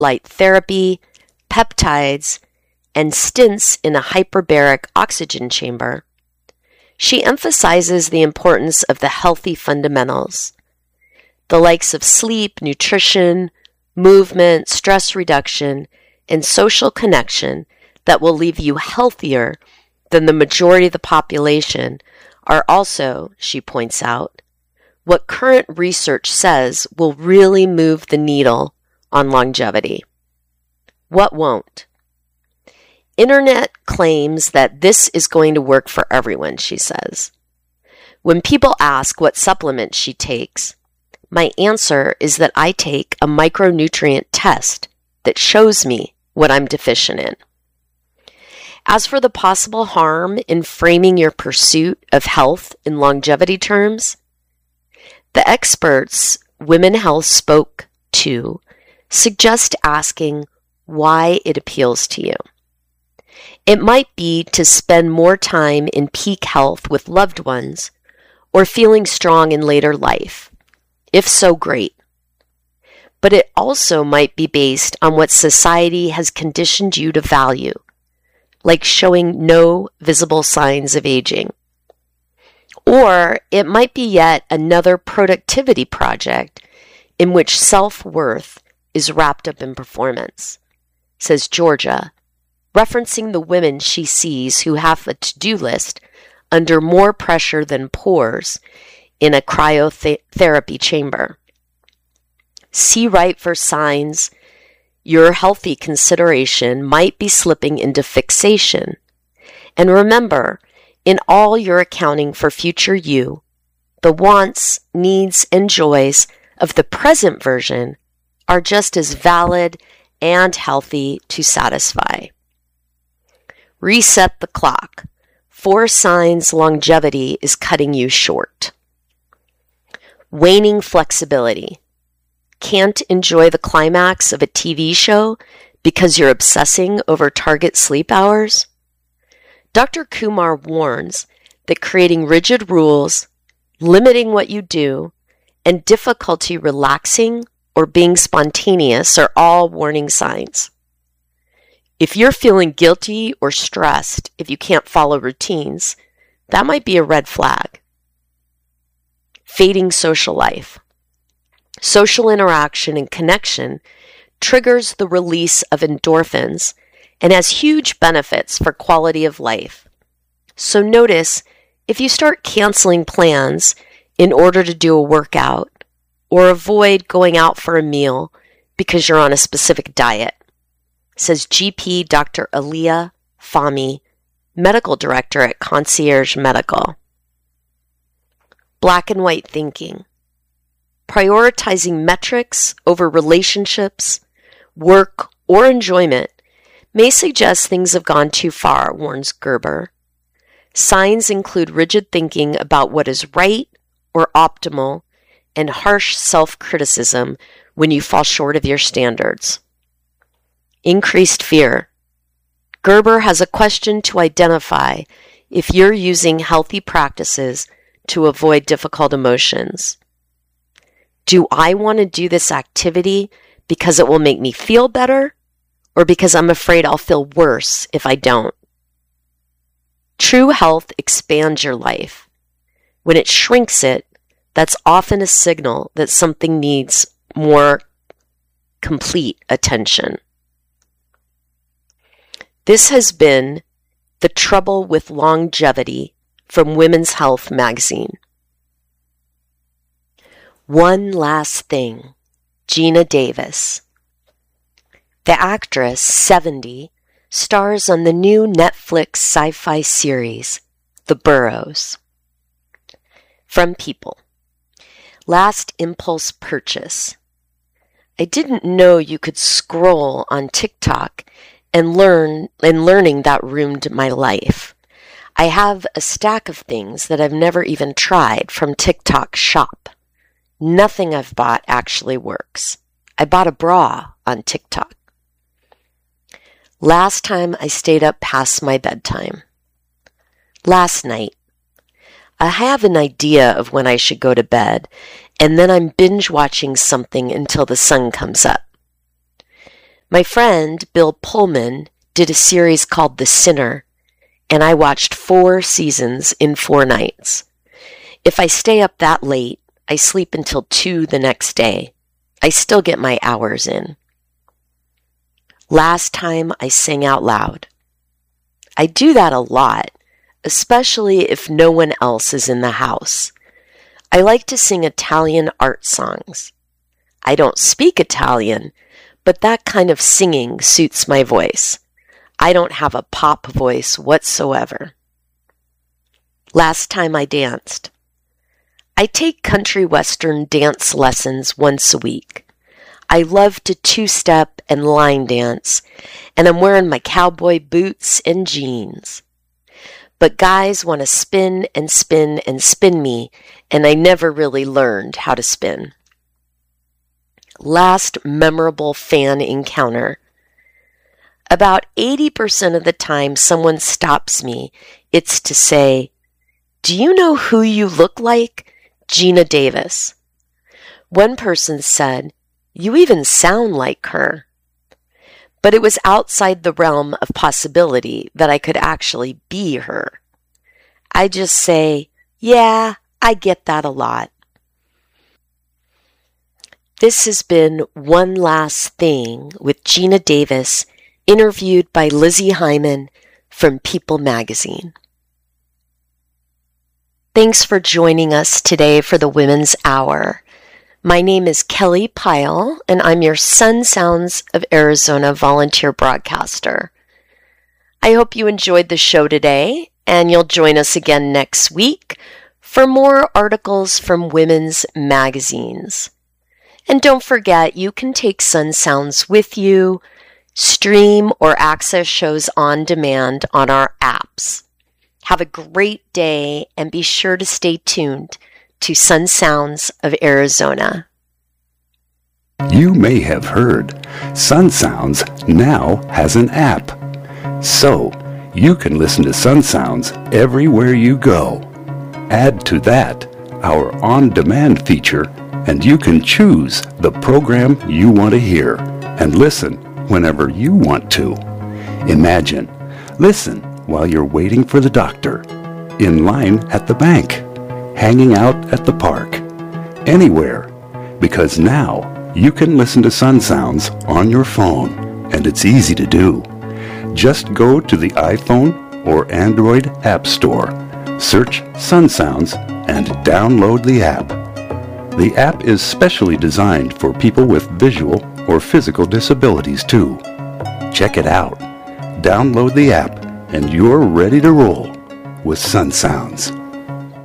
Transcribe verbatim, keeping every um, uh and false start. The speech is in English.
light therapy, peptides, and stints in a hyperbaric oxygen chamber, she emphasizes the importance of the healthy fundamentals, the likes of sleep, nutrition, movement, stress reduction, and social connection that will leave you healthier than the majority of the population are also, she points out, what current research says will really move the needle on longevity. What won't? Internet claims that this is going to work for everyone, she says. When people ask what supplements she takes, my answer is that I take a micronutrient test that shows me what I'm deficient in. As for the possible harm in framing your pursuit of health in longevity terms, the experts Women Health spoke to suggest asking why it appeals to you. It might be to spend more time in peak health with loved ones or feeling strong in later life. If so, great. But it also might be based on what society has conditioned you to value, like showing no visible signs of aging. Or it might be yet another productivity project in which self-worth is wrapped up in performance, says Georgia, referencing the women she sees who have a to-do list under more pressure than pores in a cryotherapy chamber. See right for signs your healthy consideration might be slipping into fixation. And remember, in all your accounting for future you, the wants, needs, and joys of the present version are just as valid and healthy to satisfy. Reset the clock. Four signs longevity is cutting you short. Waning flexibility. Can't enjoy the climax of a T V show because you're obsessing over target sleep hours? Doctor Kumar warns that creating rigid rules, limiting what you do, and difficulty relaxing or being spontaneous are all warning signs. If you're feeling guilty or stressed if you can't follow routines, that might be a red flag. Fading social life. Social interaction and connection triggers the release of endorphins and has huge benefits for quality of life. So notice if you start canceling plans in order to do a workout or avoid going out for a meal because you're on a specific diet, says G P Doctor Aliyah Fahmy, medical director at Concierge Medical. Black and white thinking. Prioritizing metrics over relationships, work, or enjoyment may suggest things have gone too far, warns Gerber. Signs include rigid thinking about what is right or optimal and harsh self-criticism when you fall short of your standards. Increased fear. Gerber has a question to identify if you're using healthy practices to avoid difficult emotions. Do I want to do this activity because it will make me feel better, or because I'm afraid I'll feel worse if I don't? True health expands your life. When it shrinks it, that's often a signal that something needs more complete attention. This has been The Trouble with Longevity from Women's Health magazine. One last thing. Geena Davis. The actress, seventy, stars on the new Netflix sci-fi series, The Burrows. From People. Last impulse purchase. I didn't know you could scroll on TikTok and learn, and learning that ruined my life. I have a stack of things that I've never even tried from TikTok Shop. Nothing I've bought actually works. I bought a bra on TikTok. Last time I stayed up past my bedtime. Last night. I have an idea of when I should go to bed, and then I'm binge watching something until the sun comes up. My friend, Bill Pullman, did a series called The Sinner, and I watched four seasons in four nights. If I stay up that late, I sleep until two the next day. I still get my hours in. Last time I sang out loud. I do that a lot, especially if no one else is in the house. I like to sing Italian art songs. I don't speak Italian, but that kind of singing suits my voice. I don't have a pop voice whatsoever. Last time I danced. I take country western dance lessons once a week. I love to two-step and line dance, and I'm wearing my cowboy boots and jeans. But guys want to spin and spin and spin me, and I never really learned how to spin. Last memorable fan encounter. About eighty percent of the time someone stops me, it's to say, "Do you know who you look like? Geena Davis." One person said, "You even sound like her." But it was outside the realm of possibility that I could actually be her. I just say, "Yeah, I get that a lot." This has been One Last Thing with Geena Davis, interviewed by Lizzie Hyman from People Magazine. Thanks for joining us today for the Women's Hour. My name is Kelly Pyle, and I'm your Sun Sounds of Arizona volunteer broadcaster. I hope you enjoyed the show today, and you'll join us again next week for more articles from women's magazines. And don't forget, you can take Sun Sounds with you, stream or access shows on demand on our apps. Have a great day, and be sure to stay tuned to Sun Sounds of Arizona. You may have heard Sun Sounds now has an app. So, you can listen to Sun Sounds everywhere you go. Add to that our on-demand feature, and you can choose the program you want to hear and listen whenever you want to. Imagine, listen while you're waiting for the doctor, in line at the bank, hanging out at the park, anywhere, because now you can listen to Sun Sounds on your phone, and it's easy to do. Just go to the iPhone or Android App Store, search Sun Sounds, and download the app. The app is specially designed for people with visual or physical disabilities too. Check it out. Download the app, and you're ready to roll with Sun Sounds.